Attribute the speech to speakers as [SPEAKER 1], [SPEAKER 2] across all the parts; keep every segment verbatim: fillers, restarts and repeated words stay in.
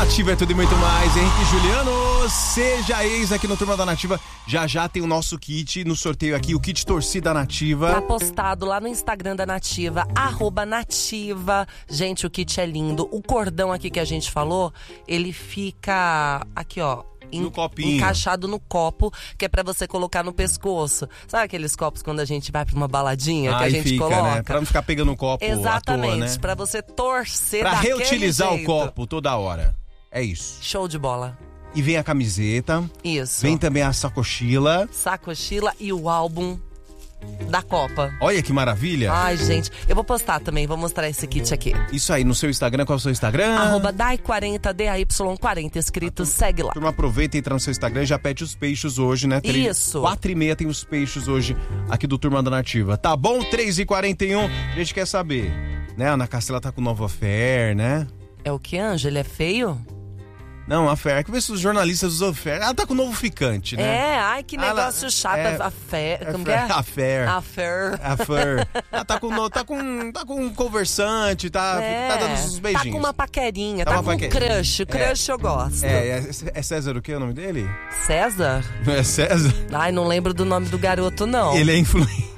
[SPEAKER 1] Nativa é tudo e muito mais. Henrique e Juliano, seja ex aqui no Turma da Nativa. Já já tem o nosso kit no sorteio aqui, o kit Torcida Nativa.
[SPEAKER 2] Tá postado lá no Instagram da Nativa, arroba Nativa. Gente, o kit é lindo. O cordão aqui que a gente falou, ele fica aqui, ó. En-
[SPEAKER 1] No copinho.
[SPEAKER 2] Encaixado no copo, que é pra você colocar no pescoço. Sabe aqueles copos quando a gente vai pra uma baladinha, que a
[SPEAKER 1] Aí
[SPEAKER 2] gente
[SPEAKER 1] fica,
[SPEAKER 2] coloca?
[SPEAKER 1] né? Pra não ficar pegando o copo
[SPEAKER 2] Exatamente,
[SPEAKER 1] à toa, né?
[SPEAKER 2] pra você torcer
[SPEAKER 1] Pra
[SPEAKER 2] daquele
[SPEAKER 1] reutilizar
[SPEAKER 2] jeito.
[SPEAKER 1] o copo toda hora. É isso.
[SPEAKER 2] Show de bola.
[SPEAKER 1] E vem a camiseta,
[SPEAKER 2] Isso.
[SPEAKER 1] vem também a sacochila.
[SPEAKER 2] Sacochila e o álbum da Copa.
[SPEAKER 1] Olha que maravilha.
[SPEAKER 2] Ai, gente, eu vou postar também, vou mostrar esse kit aqui.
[SPEAKER 1] Isso aí, no seu Instagram, qual é o seu Instagram?
[SPEAKER 2] Arroba D A I quarenta, D A Y quarenta, escrito, segue lá.
[SPEAKER 1] Turma, aproveita e entra no seu Instagram e já pede os peixes hoje, né?
[SPEAKER 2] Isso.
[SPEAKER 1] Quatro e meia tem os peixes hoje aqui do Turma da Nativa. Tá bom? três e quarenta e um. A gente quer saber, né? A Ana Castela tá com nova affair, né?
[SPEAKER 2] É o que, Ângelo? Ele é feio?
[SPEAKER 1] Não, affair. Que vê se os jornalistas usam affair. Ela tá com novo ficante, né?
[SPEAKER 2] É, ai, que
[SPEAKER 1] Ela-
[SPEAKER 2] negócio chato.
[SPEAKER 1] é-
[SPEAKER 2] A fé, como que
[SPEAKER 1] é?
[SPEAKER 2] é?
[SPEAKER 1] Affair.
[SPEAKER 2] Affair.
[SPEAKER 1] Affair. Ela tá com, no- tá com, tá com um conversante, tá,
[SPEAKER 2] É,
[SPEAKER 1] tá dando uns beijinhos.
[SPEAKER 2] Tá com uma paquerinha,
[SPEAKER 1] Tá
[SPEAKER 2] tá,
[SPEAKER 1] uma
[SPEAKER 2] com um
[SPEAKER 1] paquerinha.
[SPEAKER 2] crush. Crush eu gosto.
[SPEAKER 1] É, é, é César o que é o nome dele?
[SPEAKER 2] César?
[SPEAKER 1] Não é César?
[SPEAKER 2] Ai, não lembro do nome do garoto, não.
[SPEAKER 1] Ele é influente.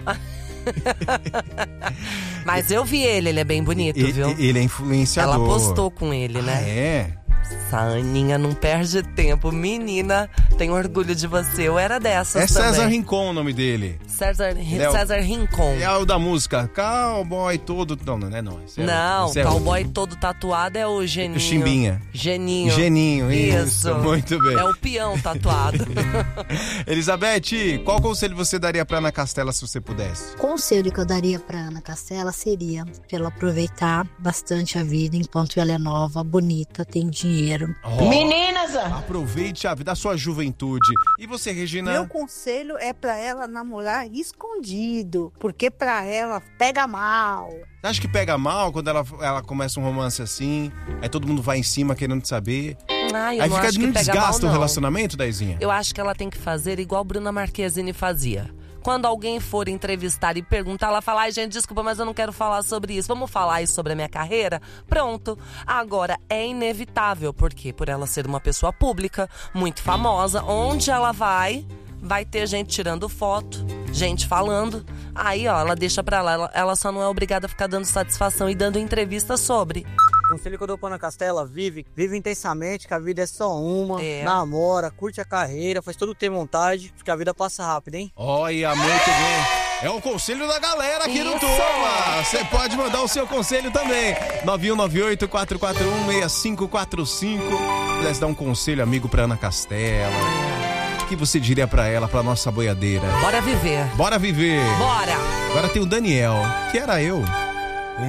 [SPEAKER 2] Mas eu vi ele, ele é bem bonito, viu?
[SPEAKER 1] Ele é influenciador.
[SPEAKER 2] Ela postou com ele,
[SPEAKER 1] Ah,
[SPEAKER 2] né?
[SPEAKER 1] é?
[SPEAKER 2] Essa Aninha não perde tempo. Menina, tenho orgulho de você. Eu era dessas
[SPEAKER 1] É César
[SPEAKER 2] também.
[SPEAKER 1] Rincon o nome dele.
[SPEAKER 2] César,
[SPEAKER 1] é o-
[SPEAKER 2] César Rincon.
[SPEAKER 1] É o da música Cowboy todo... Não, não é não. Esse é
[SPEAKER 2] Não,
[SPEAKER 1] esse é
[SPEAKER 2] cowboy todo tatuado é o Geninho.
[SPEAKER 1] O Chimbinha.
[SPEAKER 2] Geninho.
[SPEAKER 1] Geninho, isso.
[SPEAKER 2] Isso.
[SPEAKER 1] Muito bem.
[SPEAKER 2] É o peão tatuado.
[SPEAKER 1] Elizabeth, qual conselho você daria pra Ana Castela se você pudesse?
[SPEAKER 3] O conselho que eu daria para Ana Castela seria pra ela aproveitar bastante a vida enquanto ela é nova, bonita, tem dinheiro.
[SPEAKER 1] Oh,
[SPEAKER 4] Meninas!
[SPEAKER 1] aproveite a vida, a sua juventude. E você, Regina?
[SPEAKER 5] Meu conselho é pra ela namorar escondido, porque pra ela pega mal.
[SPEAKER 1] Você acha que pega mal quando ela, ela começa um romance assim? Aí todo mundo vai em cima querendo saber.
[SPEAKER 2] Ai, eu
[SPEAKER 1] Aí
[SPEAKER 2] não
[SPEAKER 1] fica
[SPEAKER 2] acho que
[SPEAKER 1] no
[SPEAKER 2] pega mal,
[SPEAKER 1] desgaste o
[SPEAKER 2] não.
[SPEAKER 1] relacionamento, Daizinha?
[SPEAKER 2] Eu acho que ela tem que fazer igual Bruna Marquezine fazia. Quando alguém for entrevistar e perguntar, ela fala: ai, gente, desculpa, mas eu não quero falar sobre isso. Vamos falar aí sobre a minha carreira? Pronto. Agora, é inevitável, porque por ela ser uma pessoa pública, muito famosa, onde ela vai, vai ter gente tirando foto, gente falando. Aí, ó, ela deixa pra lá. Ela, ela só não é obrigada a ficar dando satisfação e dando entrevista sobre.
[SPEAKER 6] O conselho que eu dou pra Ana Castela: vive, vive intensamente, que a vida é só uma,
[SPEAKER 2] É.
[SPEAKER 6] namora, curte a carreira, faz tudo ter vontade, porque a vida passa rápido, hein?
[SPEAKER 1] Olha, muito bem. É o conselho da galera aqui no
[SPEAKER 2] Isso.
[SPEAKER 1] Turma. Você pode mandar o seu conselho também. nove um nove oito, quatro quatro um, seis cinco quatro cinco. Se pudesse dar um conselho amigo pra Ana Castela, o que você diria pra ela, pra nossa boiadeira?
[SPEAKER 2] Bora viver.
[SPEAKER 1] Bora viver.
[SPEAKER 2] Bora.
[SPEAKER 1] Agora tem o Daniel, que era eu.